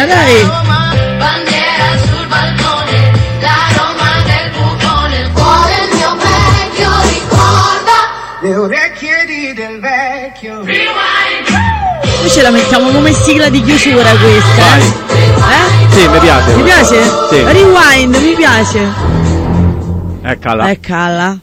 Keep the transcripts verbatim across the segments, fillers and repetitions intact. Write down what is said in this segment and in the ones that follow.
Bandiera, dai. Bandiera sul balcone, l'aroma del bucone, il cuore il mio vecchio ricorda le orecchie del vecchio. Noi ce la mettiamo come sigla di chiusura questa, eh? eh? Sì, mi piace. Mi piace? Sì. Rewind, mi piace. Eccola. Eccola.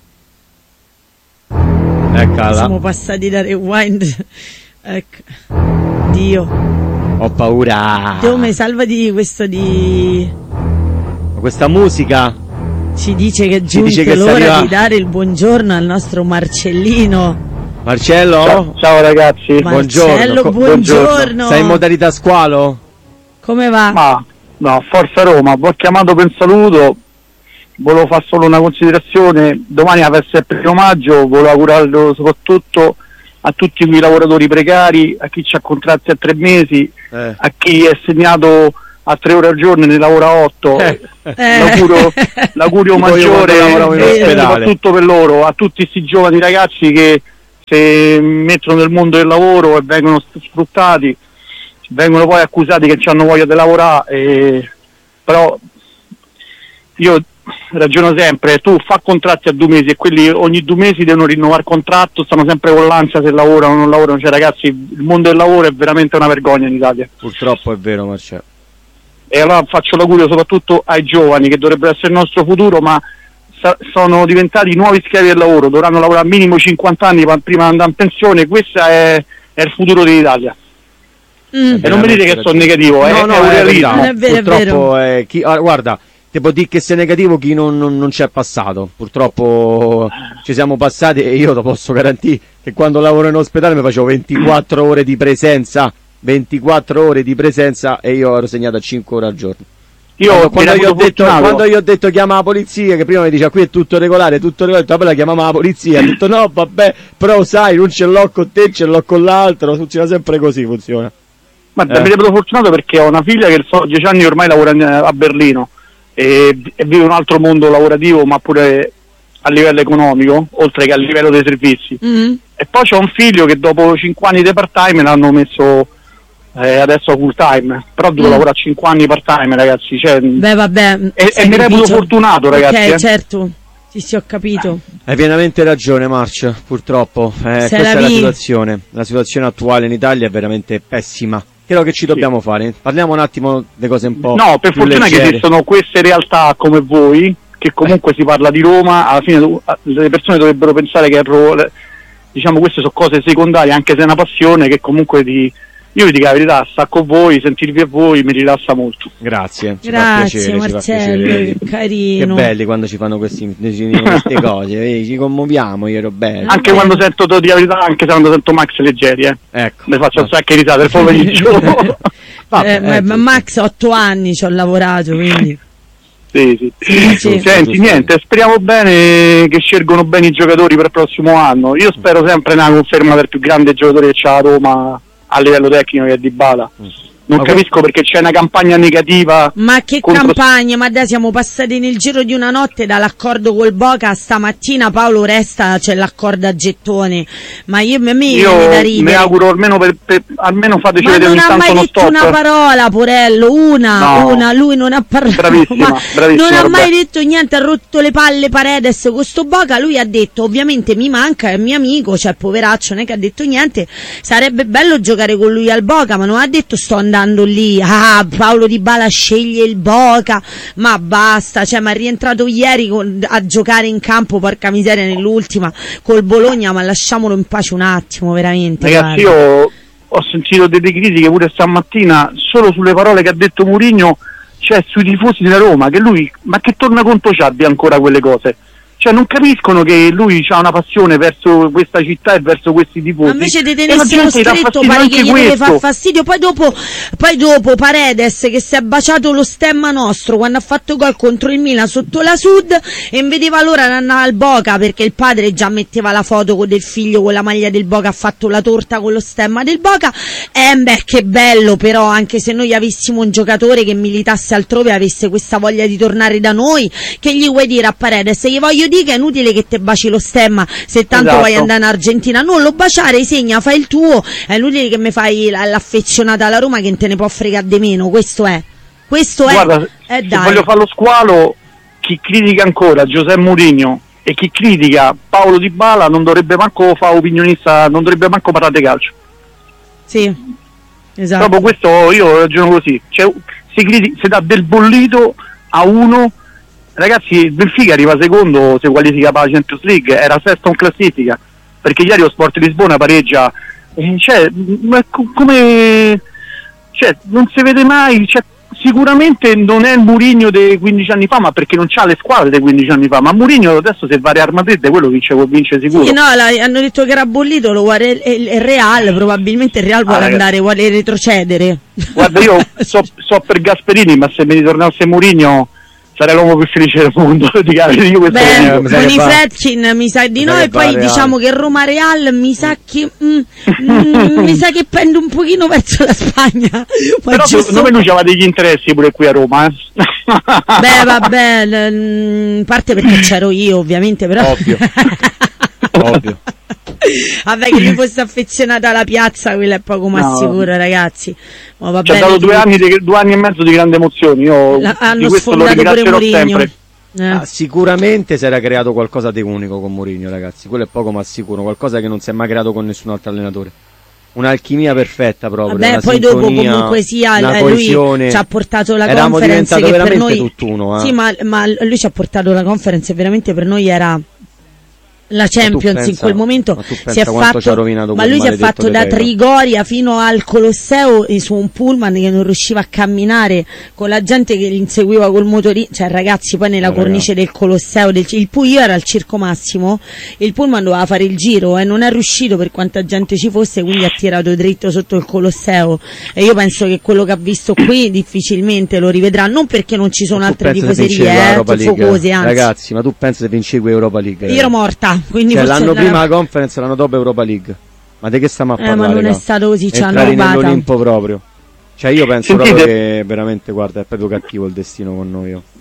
Eccola. Siamo passati da rewind. Ecco. Dio. Ho paura. Dio mi salvati di questo di... Questa musica ci dice che è Ci giunto dice che l'ora arriva... di dare il buongiorno al nostro Marcellino. Marcello? Ciao, ciao ragazzi. Marcello, buongiorno. buongiorno. Sei in modalità squalo? Come va? Ma no, Forza Roma, vi ho chiamato per un saluto, volevo fare solo una considerazione, domani alla festa del primo maggio, volevo augurarlo soprattutto a tutti quei lavoratori precari, a chi ha contratti a tre mesi, Eh. a chi è segnato a tre ore al giorno e ne lavora otto, Eh. l'augurio, l'augurio Tipo io maggiore quando lavoravo in e ospedale. soprattutto per loro, a tutti questi giovani ragazzi che si mettono nel mondo del lavoro e vengono sfruttati, vengono poi accusati che hanno voglia di lavorare, e... però io ragiono sempre, tu fa contratti a due mesi e quelli ogni due mesi devono rinnovare il contratto, stanno sempre con l'ansia se lavorano o non lavorano, cioè ragazzi il mondo del lavoro è veramente una vergogna in Italia. Purtroppo è vero, Marcello. E allora faccio l'augurio soprattutto ai giovani che dovrebbero essere il nostro futuro, ma sa- sono diventati nuovi schiavi del lavoro, dovranno lavorare minimo cinquanta anni pa- prima di andare in pensione, questo è, è il futuro dell'Italia. Mm. E non mi dite che sono negativo, è, no, no, è un è realismo. verità. È vero, è Purtroppo è chi... ah, guarda, ti può dire che sei negativo chi non, non, non c'è passato. Purtroppo ci siamo passati e io lo posso garantire che quando lavoro in ospedale mi facevo ventiquattro ore di presenza, ventiquattro ore di presenza e io ero segnato a cinque ore al giorno. Io Quando, quando, mi io ho reputo detto, fortunato. quando io ho detto chiama la polizia, che prima mi diceva qui è tutto regolare, tutto regolare, poi la chiamava la polizia, ha detto no vabbè, però sai non ce l'ho con te, ce l'ho con l'altro, funziona sempre così, funziona. Guarda, Eh. mi reputo fortunato perché ho una figlia che so dieci anni ormai lavora in- a Berlino e, e vive un altro mondo lavorativo, ma pure a livello economico, oltre che a livello dei servizi. Mm. E poi c'ho un figlio che dopo cinque anni di part time l'hanno messo eh, adesso full time, però devo Mm. lavorare cinque anni part time, ragazzi, cioè, Beh, vabbè. e, e mi reputo fortunato, ragazzi. Ok, eh. certo. Sì, sì, ho capito. Hai pienamente ragione, Marcio, purtroppo. Eh, Se questa la è la vi- situazione. La situazione attuale in Italia è veramente pessima. Quello che ci dobbiamo fare? Parliamo un attimo di cose un po' No, per più fortuna che leggere. esistono queste realtà come voi, che comunque si parla di Roma, alla fine do- le persone dovrebbero pensare che ro- le- diciamo queste sono cose secondarie, anche se è una passione che comunque di, io vi dico la verità, sta con voi, sentirvi a voi mi rilassa molto. Grazie, ci Grazie, fa piacere, ci fa Marcello, piacere. che carino. Che belli quando ci fanno questi, queste cose, vedi, ci commuoviamo, io ero bello. Anche bene. quando sento, devo dire la verità, anche se quando sento Max leggeri, eh. Ecco. Mi faccio un sacco di risate, il pomeriggio. Vabbè, Eh, ma- eh, ma Max otto anni ci ho lavorato, quindi Sì, sì. Sì, sì. Senti, niente, speriamo bene che scelgono bene i giocatori per il prossimo anno. Io spero sempre una conferma del più grande giocatore che c'ha a Roma a livello tecnico, che è Dybala. Non Ma capisco perché c'è una campagna negativa. ma che contro- campagna, ma dai, siamo passati nel giro di una notte dall'accordo col Boca, stamattina Paolo Resta c'è l'accordo a gettone, ma io a me Io viene da mi ridere. auguro almeno per, per almeno fateci Ma vedere non ogni ha tanto mai uno detto stop. una parola, Porello, una, No. una, lui non ha parlato, Bravissima, ma bravissima, non ha mai Roberto. detto niente, ha rotto le palle Paredes con sto Boca, lui ha detto ovviamente mi manca, è mio amico, cioè poveraccio, non è che ha detto niente, sarebbe bello giocare con lui al Boca, ma non ha detto sto andando lì, ah Paolo Dybala sceglie il Boca, ma basta, cioè ma è rientrato ieri con- a giocare in campo, porca miseria, nell'ultima col Bologna, ma lasciamolo in pace un attimo, veramente. Ragazzi, guarda. io ho sentito delle critiche pure stamattina solo sulle parole che ha detto Mourinho, cioè sui tifosi della Roma, che lui, ma che torna conto c'ha abbia ancora quelle cose? Cioè non capiscono che lui ha una passione verso questa città e verso questi tifosi. Ma invece di E la tenerselo gente gli dà stretto fastidio pare che anche gli deve questo. far fastidio, poi dopo, poi dopo Paredes che si è baciato lo stemma nostro quando ha fatto gol contro il Milan sotto la Sud e non vedeva l'ora di andare al Boca perché il padre già metteva la foto con del figlio con la maglia del Boca, ha fatto la torta con lo stemma del Boca, e beh che bello, però anche se noi avessimo un giocatore che militasse altrove avesse questa voglia di tornare da noi, che gli vuoi dire a Paredes? Gli voglio dire dica è inutile che te baci lo stemma se tanto Esatto. vuoi andare in Argentina, non lo baciare, segna, fai il tuo, è inutile che mi fai la- l'affezionata alla Roma che te ne può fregare di meno, questo è, questo è, Guarda, eh, se dai. voglio fare lo squalo, chi critica ancora Giuseppe Mourinho e chi critica Paolo Dybala non dovrebbe manco fare opinionista, non dovrebbe manco parlare di calcio. Sì, esatto. Proprio questo io ragiono così, cioè, si, criti- si dà del bollito a uno, ragazzi, il Benfica arriva secondo, si qualifica per la Champions League, era sesto in classifica, perché ieri lo Sport Lisbona pareggia, eh, cioè, ma co- come, cioè, non si vede mai, cioè, sicuramente non è il Mourinho dei quindici anni fa, ma perché non c'ha le squadre dei quindici anni fa, ma Mourinho adesso se va a Real Madrid quello vince, vince sicuro. Sì, no, la- hanno detto che era bollito, lo vuole il, il- il Real, probabilmente il Real vuole ragazzi. andare, vuole retrocedere. Guarda, io so, so per Gasperini, ma se mi ritornasse Mourinho sarei l'uomo più felice del mondo. Io questo Beh, lo dico. mi sa con che i va- Fredkin mi sa di mi no, sa che e poi va Real. diciamo che Roma Real mi sa che mm, mm, mi sa che pende un pochino verso la Spagna. Ma Però giusto- secondo me lui c'aveva degli interessi pure qui a Roma. Eh. Beh, vabbè, l- mm, in parte perché c'ero io, ovviamente, però. Ovvio. Ovvio. Vabbè, che lui fosse affezionato alla piazza, quello è poco ma No. sicuro, ragazzi. Ma va Ci ha bene, dato due tutti. anni, di, due anni e mezzo di grandi emozioni. Io La- di hanno questo lo sfondato pure ringrazierò Mourinho. sempre. Eh. Ah, sicuramente si era creato qualcosa di unico con Mourinho, ragazzi, quello è poco ma sicuro, qualcosa che non si è mai creato con nessun altro allenatore. Un'alchimia perfetta proprio. Vabbè, una poi dopo sintonia, comunque sia una eh, lui coesione. ci ha portato la Eravamo conference diventato che per veramente noi tutt'uno, eh. sì, ma, ma lui ci ha portato la conference e veramente per noi era la Champions pensa- in quel momento. ma tu Si pensa è quanto ci ha fatto, rovinato ma quel lui si è maledetto fatto da De Gea. Trigoria fino al Colosseo eh, su un pullman che non riusciva a camminare, con la gente che li inseguiva col motorino, cioè ragazzi, poi nella Eh, cornice del Colosseo del, il pu- io ero al Circo Massimo, il pullman doveva fare il giro e non è riuscito per quanta gente ci fosse, quindi ha tirato dritto sotto il Colosseo, e io penso che quello che ha visto qui difficilmente lo rivedrà, non perché non ci sono Ma tu altre pensa se tifoserie vincevi eh, l'Europa League? tifose, anzi Ragazzi, ma tu pensi se vincevi Europa League? io ero morta, quindi Cioè, forse l'anno la- prima la conference, l'anno dopo Europa League. Ma di che stiamo a Eh, parlare? ma non è raga? stato così, ci hanno Entrare rubata. nell'Olimpo proprio. Cioè io penso Sentite- proprio che veramente, guarda, è proprio cattivo il destino con noi. oh.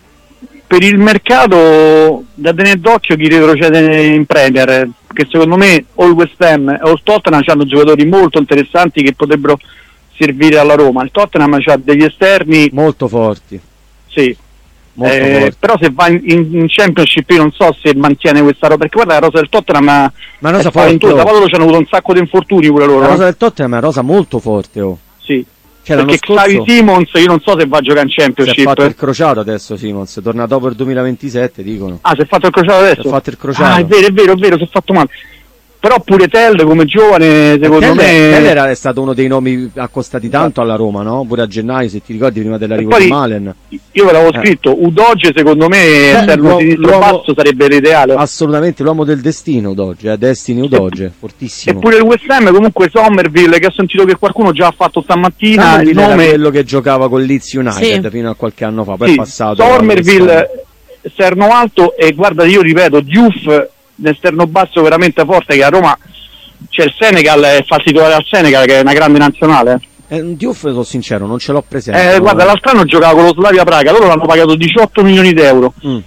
Per il mercato da tenere d'occhio chi retrocede in Premier, che secondo me o il West Ham o il Tottenham hanno giocatori molto interessanti che potrebbero servire alla Roma. Il Tottenham ha degli esterni, Molto forti. sì. Molto Eh, forti. però se va in, in- in Championship io non so se mantiene questa roba, perché guarda la rosa del Tottenham Ma una rosa è spaventosa. forte, oh. Poi loro ci hanno avuto un sacco di infortuni pure loro. La rosa eh. del Tottenham è una rosa molto forte, oh. Sì. Cioè, l'anno Perché Xavi scorso Simons io non so se va a giocare in si è Championship. fatto il crociato adesso Simons, torna dopo il duemilaventisette, dicono. Ah, si è fatto il crociato adesso? Si è fatto il crociato. Ah, è vero, è vero, è vero, si è fatto male. Però pure Tell come giovane, secondo Tell- me... Tell era è stato uno dei nomi accostati tanto alla Roma, no? Pure a gennaio, se ti ricordi, prima dell'arrivo E poi- di Malen. Io ve l'avevo Eh. scritto, Udoge secondo me esterno l'uomo- sinistro l'uomo- basso sarebbe l'ideale. Assolutamente l'uomo del destino Udoge, eh? Destiny Udoge, fortissimo. Eppure il West Ham comunque Somerville, che ho sentito che qualcuno già ha fatto stamattina, il Somerville era nome... quello che giocava con Leeds United Sì. fino a qualche anno fa, poi Sì, è passato. al West Ham. Somerville, esterno alto, e guarda, io ripeto, Diouf, l'esterno basso veramente forte, che a Roma c'è il Senegal, e fa il titolare al Senegal, che è una grande nazionale. Eh, Diouf, sono sincero, non ce l'ho presente. Eh, no? guarda, l'altro anno giocava con lo Slavia Praga, loro l'hanno pagato diciotto milioni d'euro. Mm.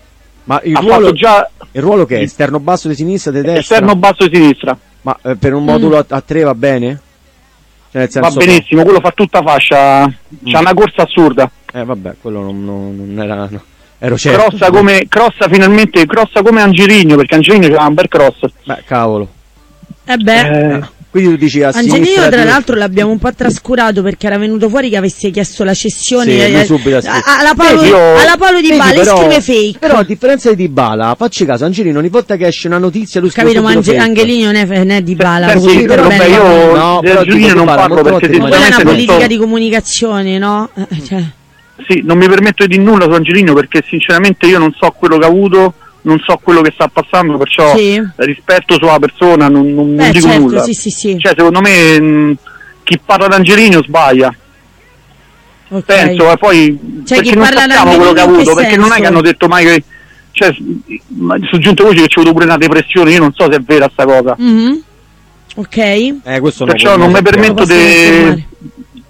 Ma il Ha ruolo, fatto già il ruolo che è? Esterno basso di sinistra, di destra? esterno basso di sinistra. Ma eh, per un modulo a, a tre va bene? Cioè, nel Va senso, benissimo, quello fa tutta fascia, c'ha una corsa assurda. Eh vabbè, quello non, non- non era... no. Ero certo. Crossa come, crossa finalmente, crossa come Angelino, perché Angelino c'era un bel cross. Beh, cavolo. Eh beh, Eh, Quindi tu dici a Angelino sinistra... tra tu- l'altro l'abbiamo un po' trascurato perché era venuto fuori che avesse chiesto la cessione Sì, lui eh, subito ha scritto. a- alla Paolo, Vedi, io- alla Paolo Di Vedi, Bala però- scrive fake. Però a differenza di Dybala, facci caso, Angelino ogni volta che esce una notizia lui scrive Capito, ma subito Ange- fake. Angelini non è, non è Di Bala. Senti, proprio, però, bene, beh, io No, di però Angelino dico, non Dybala, parlo molte perché volte- quella è una sinceramente non politica so- di comunicazione, no? Eh, cioè, Sì, non mi permetto di dire nulla su Angelino perché sinceramente io non so quello che ha avuto, non so quello che sta passando, perciò Sì. rispetto sulla persona, non, non- non beh, dico certo, nulla. sì, sì, sì. Cioè, secondo me mh, chi parla d'Angelino sbaglia. Ok. Penso, e poi Cioè, perché chi non parla sappiamo quello che ha d'Angelino in che avuto, perché non è senso? che hanno detto mai che. Cioè, ma sono giunte voci che c'è avuto pure una depressione, io non so se è vera sta cosa. Mhm. Ok. Eh, questo no, Perciò quello non mi sappiamo. permetto Posso informare. di.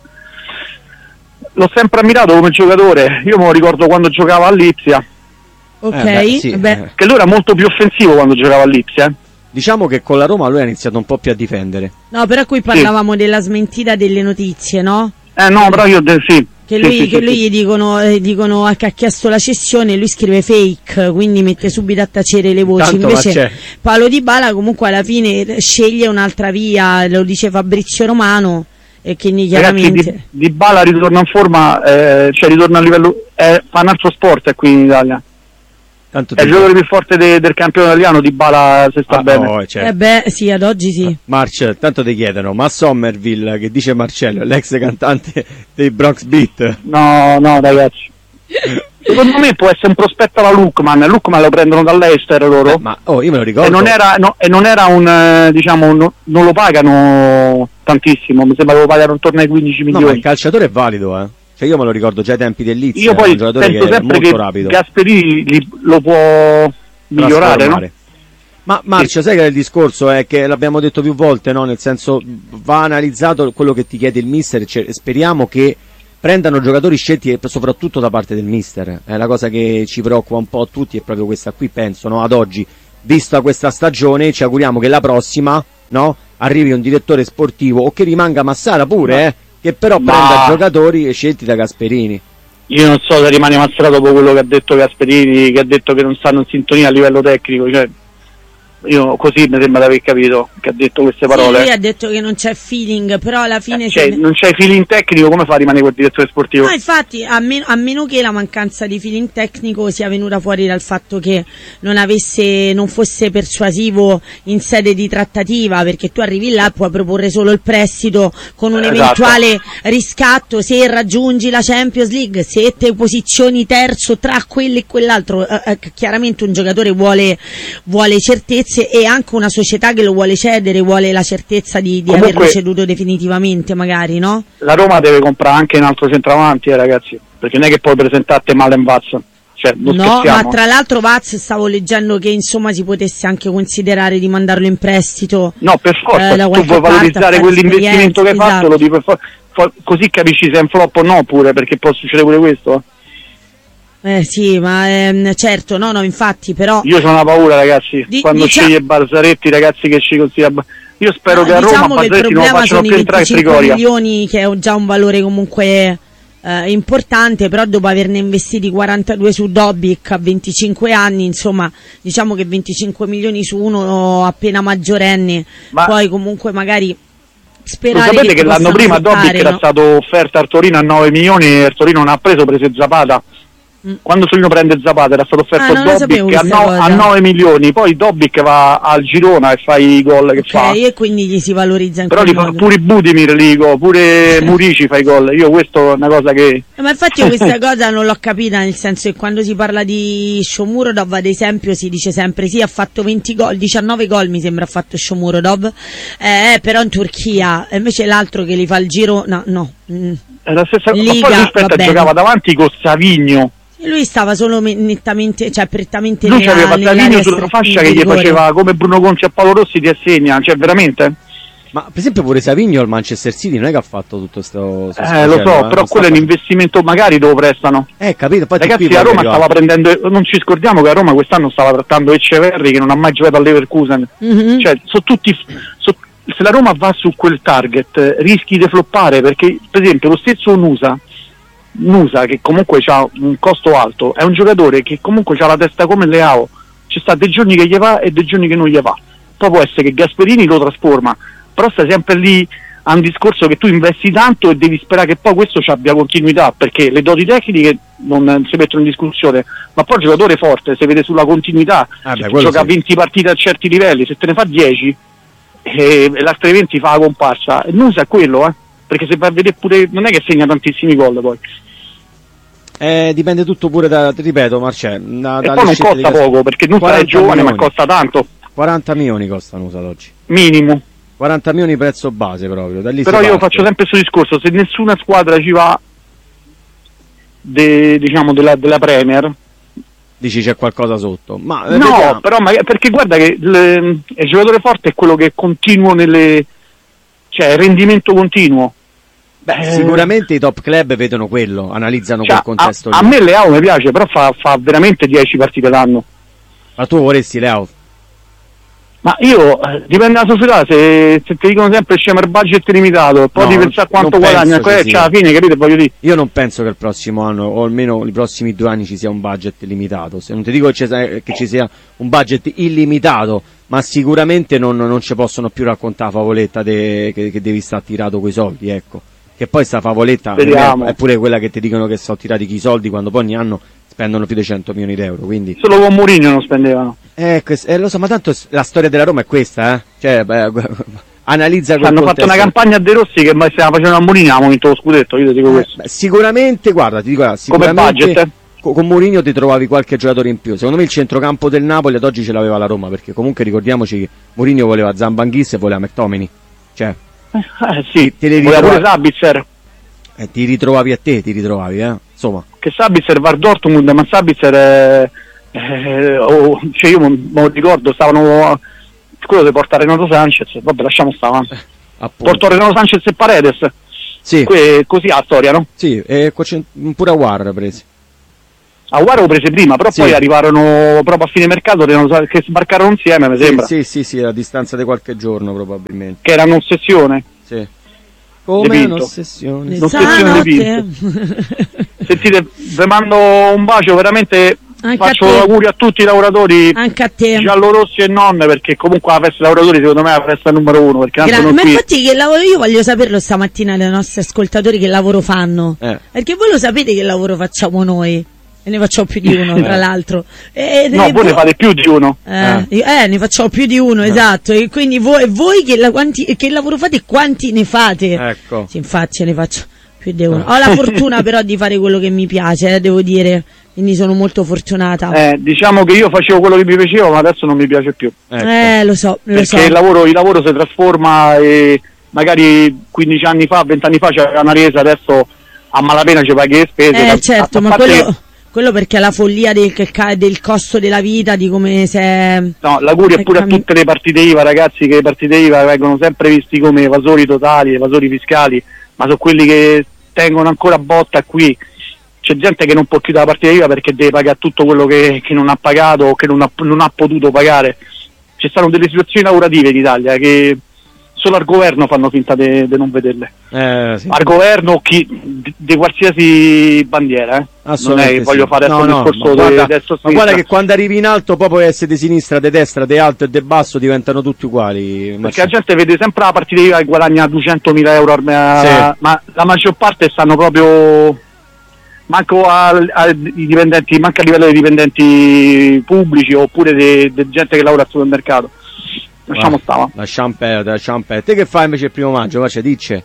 L'ho sempre ammirato come giocatore, io me lo ricordo quando giocava all'Ipsia, Ok, Eh, beh, sì, beh. eh. Che lui era molto più offensivo quando giocava all'Ipsia, eh. Diciamo che con la Roma lui ha iniziato un po' più a difendere. No, però qui parlavamo della smentita delle notizie, no? Eh no, però io de- sì. Che Sì, lui, sì, che sì, lui sì. gli dicono, eh, dicono che ha chiesto la cessione e lui scrive fake, quindi mette subito a tacere le voci. Tanto, ma Invece c'è. Paolo Dybala comunque alla fine sceglie un'altra via, lo dice Fabrizio Romano, e quindi Ragazzi, chiaramente... di, di Bala ritorna in forma, eh, cioè ritorna a livello, eh, fa un altro sport qui in Italia. Tanto È il ti- giocatore più forte de- del campione italiano, Di Bala se sta Ah, bene. oh, certo. Eh beh, sì, ad oggi sì. March, tanto ti chiedono, ma Somerville, che dice Marcello, l'ex cantante dei Bronx Beat? No, no, ragazzi. Secondo me può essere un prospetto alla Lukman. Lukman lo prendono dall'Ester loro. Eh, ma oh, io me lo ricordo. E non era, no, e non era un, eh, diciamo, no- non lo pagano tantissimo, mi sembra che lo pagano intorno ai quindici No, ma milioni. il calciatore è valido, eh. Cioè io me lo ricordo già ai tempi dell'Izia, Io era poi un giocatore penso che è sempre molto che rapido. Gasperini li- lo può migliorare, no? Trasformare. Ma Marcio, sai che il discorso è che l'abbiamo detto più volte, no? Nel senso, va analizzato quello che ti chiede il mister, cioè, speriamo che prendano giocatori scelti e soprattutto da parte del mister. È la cosa che ci preoccupa un po' a tutti, è proprio questa qui, penso, no? Ad oggi, vista questa stagione, ci auguriamo che la prossima, no? Arrivi un direttore sportivo o che rimanga Massara pure, Ma- eh? Che però Ma- prenda giocatori scelti da Gasperini. Io non so se rimane Massara dopo quello che ha detto Gasperini, che ha detto che non stanno in sintonia a livello tecnico, cioè io così mi sembra di aver capito che ha detto queste Sì, parole. lui ha detto che non c'è feeling, però alla fine... Eh, cioè, se- non c'è feeling tecnico, come fa a rimanere quel direttore sportivo? No, infatti, a, men- a meno che la mancanza di feeling tecnico sia venuta fuori dal fatto che non avesse, non fosse persuasivo in sede di trattativa, perché tu arrivi là e puoi proporre solo il prestito con un Esatto. eventuale riscatto se raggiungi la Champions League, se te posizioni terzo tra quello e quell'altro. Eh, eh, chiaramente un giocatore vuole, vuole certezze, e anche una società che lo vuole cedere vuole la certezza di, di Comunque- averlo ceduto definitivamente, magari, no? La Roma deve comprare anche un altro centravanti, eh, ragazzi, perché non è che puoi presentarti male in Vazza, cioè non No, scherziamo. ma tra l'altro Vaz, stavo leggendo che insomma si potesse anche considerare di mandarlo in prestito. No, per forza, eh, da tu qualche vuoi parte a valorizzare fare quell'investimento che hai esperienza, fatto, lo devi per for- for- così capisci se è un flop o no pure, perché può succedere pure questo. Eh sì, ma ehm, certo, no, no, infatti, però... Io sono una paura, ragazzi, Di- quando diciamo- sceglie Balzaretti, ragazzi che ci consiglia. Io spero no, che a Roma diciamo che il Balzaretti non lo problema facciano sono i più entrare in venticinque Trigoria. milioni, che è già un valore comunque eh, importante, però dopo averne investiti quarantadue su Dobbik a venticinque anni, insomma, diciamo che venticinque milioni su uno appena maggiorenne, Ma- poi comunque magari... Lo Sperare sapete che ti l'anno possano prima fruttare, Dobbik era no? stato offerto al Torino a nove milioni e il Torino non ha preso, prese Zapata. Mm. Quando Torino prende Zapata era stato offerto Ah, non la sapevo Dobbik a, questa no- cosa. a nove milioni, poi Dobbik va al Girona e fa i gol che Ok, fa. e quindi gli si valorizza in Però quel li fa modo. pure i Budimir, li dico, pure Murici fa i gol. Io questo è una cosa che... Eh, ma infatti io questa cosa non l'ho capita, nel senso che quando si parla di Shomurodov, ad esempio, si dice sempre sì, ha fatto venti gol, diciannove gol mi sembra ha fatto Shomurodov, eh, però in Turchia, e invece l'altro che li fa il giro, no, no. mm. È la stessa cosa. Ma Liga, poi lui, aspetta, va bene. giocava davanti con Savigno. E lui stava solo me- nettamente, cioè prettamente Lui nella, aveva nell'area Savigno sulla stra- fascia di che gli rigore. faceva come Bruno Conti a Paolo Rossi, ti assegna, cioè veramente? Ma per esempio pure Savigno al Manchester City non è che ha fatto tutto sto... sto Eh, lo so, sfacelo, però non quello è un sta- investimento magari dove prestano. Eh, capito, poi Ragazzi, qui a poi Roma arriva- stava prendendo, non ci scordiamo che a Roma quest'anno stava trattando Ecceverri che non ha mai giocato al Leverkusen. Mhm. Cioè, sono tutti, so- se la Roma va su quel target eh, rischi di floppare, perché per esempio lo stesso Nusa, Nusa che comunque ha un costo alto, è un giocatore che comunque ha la testa come Leao, ci sta dei giorni che gli va e dei giorni che non gli va. Poi può essere che Gasperini lo trasforma, però stai sempre lì a un discorso che tu investi tanto e devi sperare che poi questo ci abbia continuità, perché le doti tecniche non si mettono in discussione, ma poi il giocatore forte si vede sulla continuità. Ah, beh, se quello gioca sì. venti partite a certi livelli, se te ne fa dieci e le altre venti fa la comparsa, e non sa quello, eh, perché se vai a vedere pure non è che segna tantissimi gol poi. Eh, dipende tutto pure da, ti ripeto, Marcè, da, E dalle poi non scelte di costa Gas- poco, perché non è quaranta giovane, ma milioni. costa tanto, quaranta milioni costano USA ad oggi. minimo. quaranta milioni prezzo base proprio, da lì Però si io parte. faccio sempre questo discorso, se nessuna squadra ci va de- diciamo della, della Premier, Dici c'è qualcosa sotto. Ma eh, no, vediamo. però magari, perché guarda che il, il giocatore forte è quello che è continuo nelle, cioè il rendimento continuo. Beh, sicuramente i top club vedono quello, analizzano cioè, quel contesto a, lì. a me Leao mi piace, però fa, fa veramente dieci partite l'anno. Ma tu vorresti Leao? Ma io, eh, dipende dalla società, se, se ti dicono sempre c'è il budget limitato, poi No, di pensare quanto non guadagna, penso che cioè, sia. alla fine, capite, voglio dire. Io non penso che il prossimo anno, o almeno i prossimi due anni, ci sia un budget limitato. Se non ti dico che ci sia, che ci sia un budget illimitato, ma sicuramente non, non ci possono più raccontare la favoletta de, che, che devi stare tirato quei soldi, ecco. Che poi sta favoletta Speriamo. è pure quella che ti dicono che sono tirati chi soldi quando poi ogni anno spendono più di cento milioni di euro, quindi... Solo con Mourinho non spendevano. Eh, quest- eh, lo so, ma tanto s- la storia della Roma è questa, eh? Cioè, beh, analizza quel Hanno fatto contesto. una campagna a De Rossi che mai se la facevano a Mourinho, ha vinto lo scudetto, io ti dico Eh, questo. beh, sicuramente, guarda, ti dico, guarda, Come sicuramente budget, eh? co- con Mourinho ti trovavi qualche giocatore in più. Secondo me il centrocampo del Napoli ad oggi ce l'aveva la Roma, perché comunque ricordiamoci che Mourinho voleva Zambanghis e voleva McTominay. Cioè, Eh, sì, te le voleva pure ritrovavi, Sabitzer, eh, ti ritrovavi a te, ti ritrovavi, eh? Insomma, che Sabitzer va a Dortmund, ma Sabitzer, eh, eh, oh, cioè io non me lo ricordo, stavano, quello di portare Renato Sanchez, vabbè lasciamo stare, appunto. portò Renato Sanchez e Paredes, Sì, Que- così è la storia, no? sì, e qua c'è pure Aguar presi. A Guaro lo prese prima, però Sì. poi arrivarono proprio a fine mercato, Renato- che sbarcarono insieme, mi Sì, sembra, sì, sì, sì, a distanza di qualche giorno probabilmente. che era un'ossessione. Sì. Come Dipinto. un'ossessione. Non funziona di Stanotte. Sentite, vi mando un bacio, veramente Anche faccio a te. auguri a tutti i lavoratori Anche a te. giallorossi e non, perché comunque la festa dei lavoratori secondo me è la festa numero uno, perché tanto Gra- non ma qui. infatti che lavoro, io voglio saperlo stamattina dai nostri ascoltatori che lavoro fanno, Eh. perché voi lo sapete che lavoro facciamo noi, e ne facciamo più di uno tra l'altro. E, No, e voi ne vo- fate più di uno. eh, eh, ne facciamo più di uno, esatto, e quindi voi, voi che, la- quanti, che lavoro fate e quanti ne fate? Ecco. Sì, infatti ne faccio più di uno. Ho la fortuna però di fare quello che mi piace, eh, devo dire, quindi sono molto fortunata. Eh, diciamo che io facevo quello che mi piaceva, ma adesso non mi piace più. Ecco. Eh, lo so, lo Perché so. il lavoro, il lavoro si trasforma e magari quindici anni fa, venti anni fa c'era una resa, adesso a malapena ci paghi le spese. Eh Da- certo, a ma parte quello, che- quello perché è la follia del, del costo della vita, di come se... No, l'auguri è pure a tutte le partite I V A, ragazzi, che le partite I V A vengono sempre visti come evasori totali, evasori fiscali, ma sono quelli che tengono ancora botta qui. C'è gente che non può chiudere la partita I V A perché deve pagare tutto quello che, che non ha pagato o che non ha, non ha potuto pagare. Ci stanno delle situazioni lavorative in Italia che solo al governo fanno finta di non vederle. Eh, sì. Al governo o chi di, di qualsiasi bandiera, eh. Non è Assolutamente che voglio sì. fare adesso No, un no, discorso ma guarda, di destra ma guarda che quando arrivi in alto poi puoi essere di sinistra, di destra, di alto e di basso, diventano tutti uguali. Ma perché la gente vede sempre la partita I V A e guadagna duecentomila euro al mese, Sì. ma la maggior parte stanno proprio manco al- ai dipendenti, manco a livello di dipendenti pubblici oppure di di gente che lavora al supermercato. Lasciamo stare. Lasciamo perdere, lasciamo perdere. Te che fai invece il primo maggio? Faccia, dice.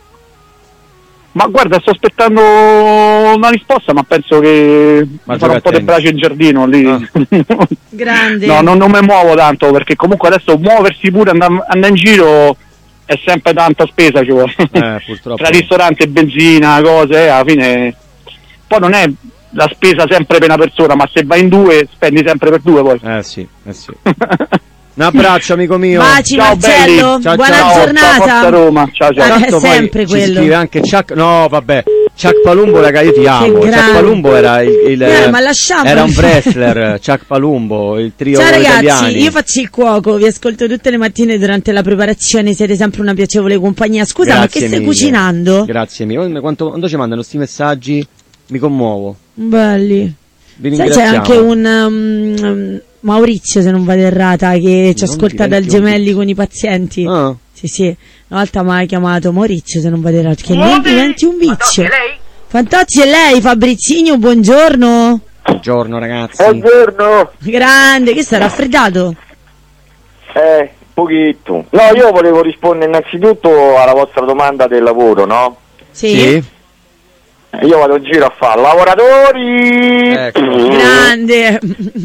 Ma guarda, sto aspettando una risposta, ma penso che Ma farò gioca un po' a di tennis. brace in giardino lì. Ah. Grande. No, non, non mi muovo tanto, perché comunque adesso muoversi pure, andare andare in giro è sempre tanta spesa, ci vuole. Eh, purtroppo. Tra ristorante, benzina, cose, eh, alla fine poi non è la spesa sempre per una persona, ma se vai in due spendi sempre per due poi. Eh sì, eh sì. Un abbraccio amico mio. Baci Ciao, Marcello, belli. Ciao, buona ciao. Ciao, giornata. Forza Roma, ciao ciao. Eh, Tanto è poi sempre ci quello. scrive anche Chuck. No, vabbè. Chuck Palumbo, raga, io ti amo. Chuck grande. Palumbo era il, il Eh, ma lasciamo. era un wrestler, Chuck Palumbo, il trio Ciao ragazzi, italiani. io faccio il cuoco, vi ascolto tutte le mattine durante la preparazione, siete sempre una piacevole compagnia. Scusa, ma Grazie che stai mille. cucinando? Grazie mille. Quando, quanto- quando ci mandano sti messaggi mi commuovo. Belli. Vi Sai, c'è ringraziamo. anche un um, um, Maurizio, se non vado errata, che ci Non ascolta direi dal più. Gemelli con i pazienti. Ah. Sì, sì, una volta mi ha chiamato Maurizio, se non vado errata, che non diventi un vizio. Fantozzi è lei, Fabrizinho, buongiorno. Buongiorno ragazzi. Buongiorno, Grande, che sta raffreddato? eh, pochino. No, io volevo rispondere innanzitutto alla vostra domanda del lavoro, no? Sì. Sì. Io vado in giro a fare lavoratori. Ecco. Grande.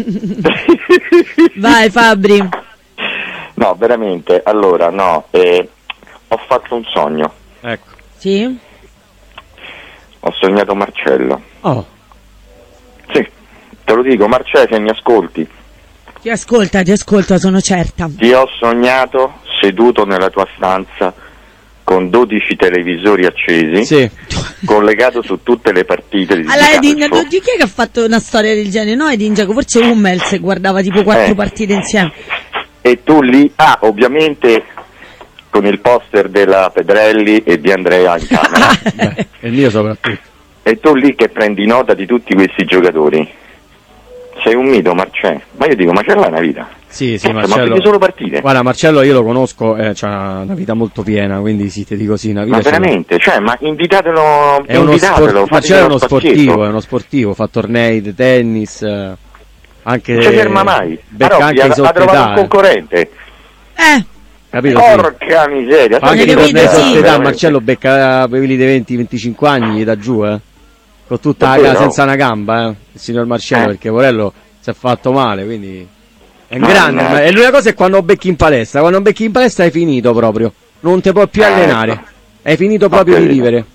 Vai Fabri. No, veramente, allora, no, eh, ho fatto un sogno. Ecco. Sì? Ho sognato Marcello. Oh. Sì, te lo dico, Marcello, se mi ascolti. Ti ascolta, ti ascolta, sono certa. Ti ho sognato seduto nella tua stanza con dodici televisori accesi. Sì. collegato su tutte le partite di Allora, Edin, calcio. chi è che ha fatto una storia del genere? No, Edin Dzeko, forse Hummels guardava tipo quattro Eh. partite insieme. E tu lì, ah, ovviamente con il poster della Pedrelli e di Andrea in camera. Beh, e il mio soprattutto. E tu lì che prendi nota di tutti questi giocatori. Sei un mito, Marcè. Ma io dico, ma ce l'hai una vita? Sì, sì, Eh, ma Marcello. vedi solo partite. Guarda, Marcello io lo conosco, eh, c'ha una vita molto piena, quindi sì, ti dico sì, una vita Ma ce l'ha. veramente, cioè, ma invitatelo, È uno, invitatelo, sport- fategli Marcello è uno spazietto. sportivo, è uno sportivo, fa tornei di tennis, eh, anche Non si ferma mai. becca Ah, no, anche ha, i ha trovato un sottetà, eh. concorrente. Eh, Capito? Sì. Porca miseria. Fa anche Avete i tornei capito? Sì. sottetà, veramente. Marcello becca quelli di venti venticinque anni, gli dà giù, eh. Con tutta la Davvero? casa senza una gamba, eh. Il signor Marcello, Eh. perché Porello si è fatto male, quindi è un Mannaggia. grande, ma- e l'unica cosa è quando becchi in palestra, quando becchi in palestra hai finito proprio, non ti puoi più Eh, allenare, ecco. hai finito proprio Ho di capito. vivere.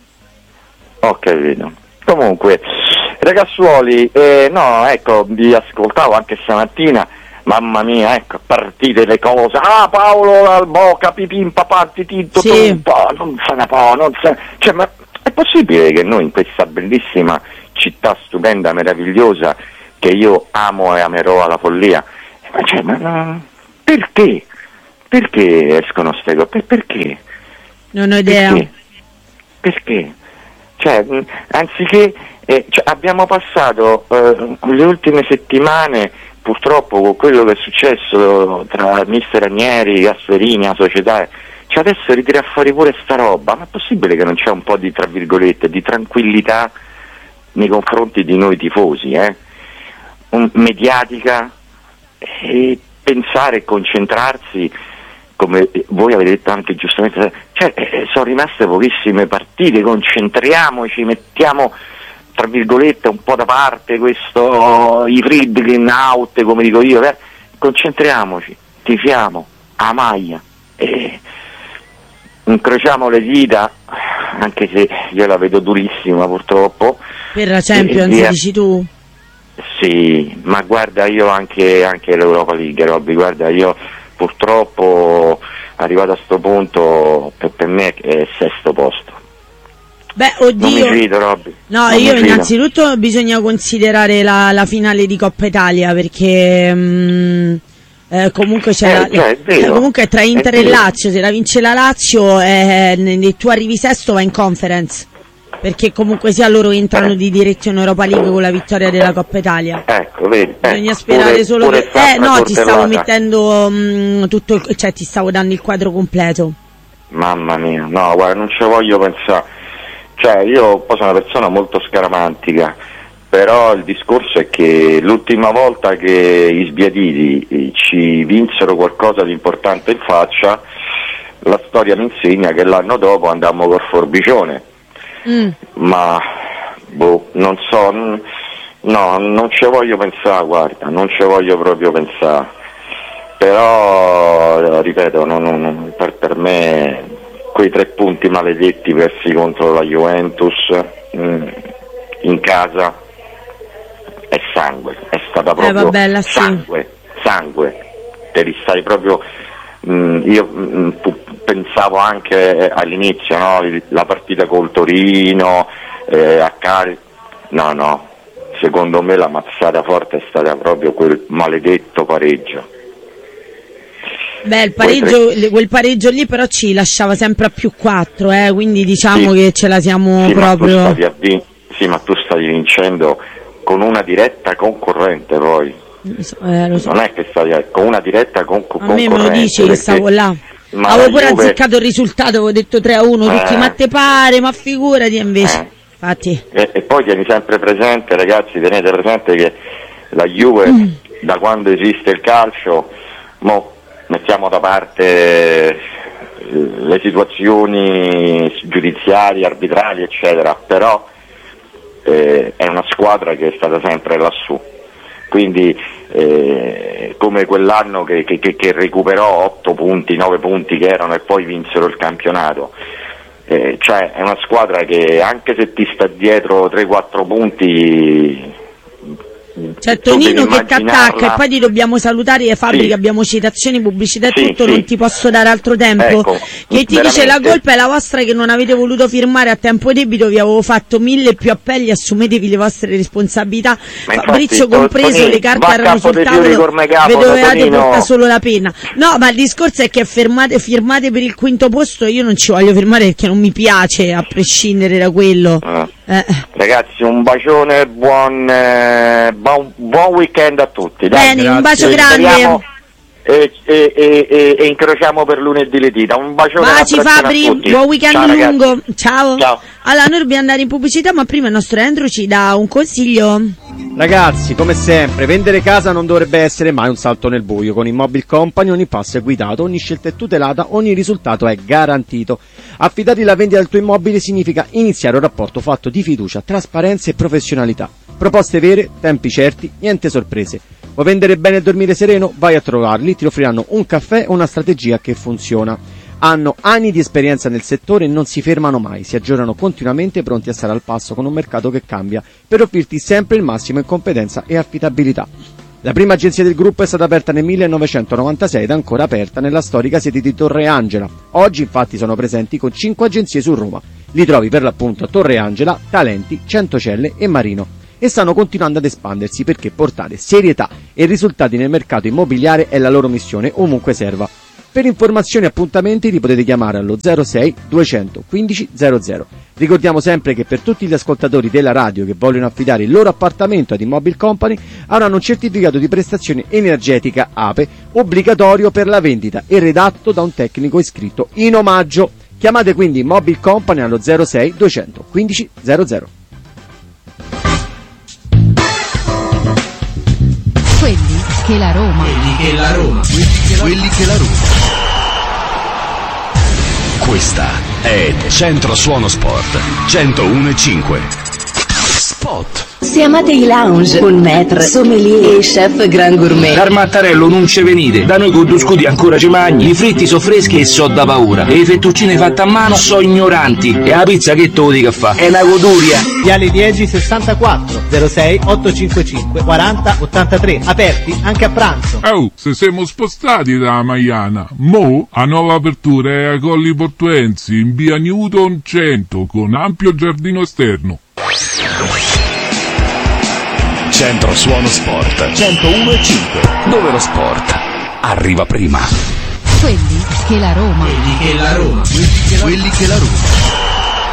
Ho capito. Comunque, ragazzuoli, eh, no, ecco, vi ascoltavo anche stamattina, mamma mia, ecco, partite le cose, ah, Paolo Alboca, pipim, papà, titinto, Sì. un po', non se ne può, non se... Cioè, ma è possibile che noi in questa bellissima città stupenda, meravigliosa, che io amo e amerò alla follia, ma cioè, ma no, perché? Perché escono ste cose? Per- perché? non ho idea. Perché? Perché? Cioè, mh, anziché eh, cioè, abbiamo passato eh, le ultime settimane purtroppo con quello che è successo tra mister Ranieri, Gasperini, la società, cioè adesso ritira fuori pure sta roba, ma è possibile che non c'è un po' di, tra virgolette, di tranquillità nei confronti di noi tifosi, eh? Un- mediatica, e pensare e concentrarsi, come voi avete detto anche giustamente, cioè eh, sono rimaste pochissime partite, concentriamoci, mettiamo tra virgolette un po' da parte questo i Friedkin out, come dico io, eh, concentriamoci, tifiamo a maglia e incrociamo le dita, anche se io la vedo durissima purtroppo. Per la Champions, E via. dici tu? Sì, ma guarda, io anche, anche l'Europa League, Robby, guarda, io purtroppo arrivato a sto punto per, per me è sesto posto. Beh, Non mi oddio. fido, Robby. No, non io mi fido. innanzitutto bisogna considerare la, la finale di Coppa Italia perché mm, eh, comunque c'è Eh, la- cioè, è vero. eh, comunque tra Inter È e vero. Lazio, se la vince la Lazio eh, ne- tu arrivi sesto, vai in conference perché comunque sia loro entrano Eh. di diretto in Europa League con la vittoria della Coppa Italia. Ecco, vedi. Bisogna ecco, sperare pure- solo pure che sta eh una no, ti stavo coltellata. mettendo mm, tutto il- cioè ti stavo dando il quadro completo. Mamma mia, no, guarda, non ci voglio pensare. Cioè, io poi sono una persona molto scaramantica, però il discorso è che l'ultima volta che gli sbiaditi eh, ci vinsero qualcosa di importante in faccia, la storia mi insegna che l'anno dopo andammo col forbicione. Mm. Ma, boh, non so, n- no, non ci voglio pensare, guarda, non ci voglio proprio pensare. Però, eh, ripeto, non- non- per, per me quei tre punti maledetti persi contro la Juventus mh, in casa è sangue, è stata proprio vabbè, là sì. sangue, sangue, te li stai proprio, mh, io mh, pu- pensavo anche all'inizio, no, il- la partita col Torino, eh, a Cari, no no, secondo me la mazzata forte è stata proprio quel maledetto pareggio. Beh, il pareggio, le- quel pareggio lì però ci lasciava sempre a più quattro, eh, quindi diciamo Sì. che ce la siamo Sì, ma tu proprio. stavi a vin- sì, ma tu stavi vincendo con una diretta concorrente poi. Lo so, eh, lo so. Non è che stavi a- con una diretta con- A me concorrente. me lo dici che perché- stavo là. ma Avevo la pure Juve- azzeccato il risultato, avevo detto tre a uno, tutti Eh. ma te pare, ma figurati, e invece. Eh. Infatti. E, e poi tieni sempre presente, ragazzi, tenete presente che la Juve, Mm. da quando esiste il calcio, mo mettiamo da parte eh, le situazioni giudiziarie, arbitrali, eccetera, però eh, è una squadra che è stata sempre lassù. Quindi eh, come quell'anno che, che, che- che recuperò otto punti, nove punti che erano e poi vinsero il campionato. Eh, cioè è una squadra che anche se ti sta dietro tre quattro punti C'è Tonino che ti attacca e poi ti dobbiamo salutare le fabbriche, sì. Abbiamo citazioni, pubblicità e sì, tutto, sì. Non ti posso dare altro tempo. Ecco, che ti veramente. Dice la colpa è la vostra che non avete voluto firmare a tempo debito, vi avevo fatto mille più appelli, assumetevi le vostre responsabilità. Ma Fabrizio infatti, compreso, Tonino, le carte erano sul tavolo, ve dovevate portare solo la penna. No, ma il discorso è che firmate, firmate per il quinto posto, io non ci voglio firmare perché non mi piace, a prescindere da quello. Ah. Eh. Ragazzi, un bacione, buon, eh, buon, buon weekend a tutti. Dai. Bene, grazie. Un bacio grande. Speriamo, e, e, e, e, e incrociamo per lunedì le dita. Un bacione. Baci Fabri, buon weekend. Ciao, lungo. Ciao. Ciao. Allora, noi dobbiamo andare in pubblicità, ma prima il nostro Andrew ci dà un consiglio. Ragazzi, come sempre, vendere casa non dovrebbe essere mai un salto nel buio. Con Immobile Company ogni passo è guidato, ogni scelta è tutelata, ogni risultato è garantito. Affidare la vendita del tuo immobile significa iniziare un rapporto fatto di fiducia, trasparenza e professionalità. Proposte vere, tempi certi, niente sorprese. Vuoi vendere bene e dormire sereno? Vai a trovarli, ti offriranno un caffè o una strategia che funziona. Hanno anni di esperienza nel settore e non si fermano mai, si aggiornano continuamente, pronti a stare al passo con un mercato che cambia, per offrirti sempre il massimo in competenza e affidabilità. La prima agenzia del gruppo è stata aperta nel millenovecentonovantasei ed è ancora aperta nella storica sede di Torre Angela. Oggi infatti sono presenti con cinque agenzie su Roma. Li trovi per l'appunto a Torre Angela, Talenti, Centocelle e Marino. E stanno continuando ad espandersi perché portare serietà e risultati nel mercato immobiliare è la loro missione ovunque serva. Per informazioni e appuntamenti li potete chiamare allo zero sei duecentoquindici zero zero. Ricordiamo sempre che per tutti gli ascoltatori della radio che vogliono affidare il loro appartamento ad Immobile Company avranno un certificato di prestazione energetica A P E obbligatorio per la vendita e redatto da un tecnico iscritto in omaggio. Chiamate quindi Immobile Company allo zero sei duecentoquindici zero zero. Quelli che la Roma. Quelli che la Roma. Quelli che la Roma. Questa è Centro Suono Sport centouno e cinque. Spot. Se amate i lounge, un maître, sommelier e chef grand gourmet. Dal Mattarello non ci venite, da noi con due scudi ancora ci magni, i fritti so freschi e so da paura, e le fettuccine fatte a mano so ignoranti, e la pizza che te lo dica fa? È una goduria. Viale dieci sessantaquattro zero sei ottocentocinquantacinque quaranta ottantatré, aperti anche a pranzo. Oh, se siamo spostati da Maiana, mo a nuova apertura è a Colli Portuensi in via Newton cento con ampio giardino esterno. Centro Suono Sport centouno e cinque, dove lo sport arriva prima. Quelli che la Roma. Quelli che la Roma. Quelli che la Roma.